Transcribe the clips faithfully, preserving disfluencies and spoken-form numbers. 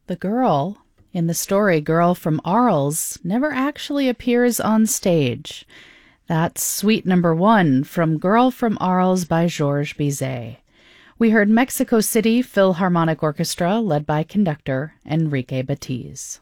The girl in the story Girl from Arles never actually appears on stage. That's Suite Number One from Girl from Arles by Georges Bizet. We heard Mexico City Philharmonic Orchestra led by conductor Enrique Batiz.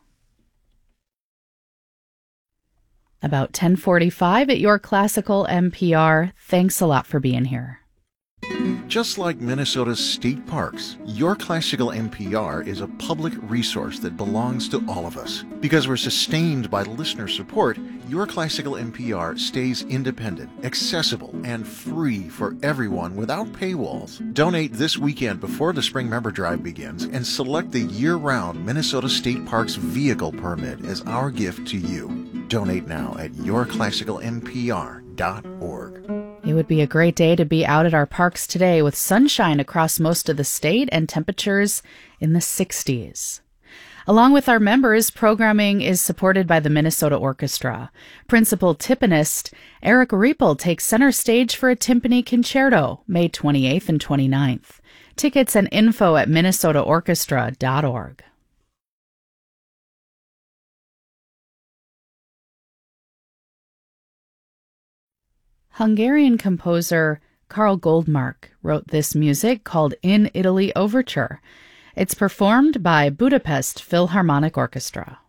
About ten forty-five at your Classical N P R. Thanks a lot for being here. Just like Minnesota's state parks, Your Classical N P R is a public resource that belongs to all of us. Because we're sustained by listener support, Your Classical N P R stays independent, accessible, and free for everyone without paywalls. Donate this weekend before the spring member drive begins and select the year-round Minnesota State Parks vehicle permit as our gift to you. Donate now at your classical n p r dot org. It would be a great day to be out at our parks today with sunshine across most of the state and temperatures in the sixties. Along with our members, programming is supported by the Minnesota Orchestra. Principal timpanist Eric Riepel takes center stage for a timpani concerto May twenty-eighth and twenty-ninth. Tickets and info at minnesota orchestra dot org. Hungarian composer Karl Goldmark wrote this music called In Italy Overture. It's performed by Budapest Philharmonic Orchestra.